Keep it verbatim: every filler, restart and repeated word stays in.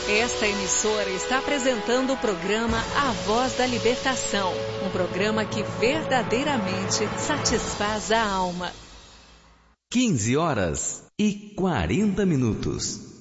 Esta emissora está apresentando o programa A Voz da Libertação, um programa que verdadeiramente satisfaz a alma. quinze horas e quarenta minutos.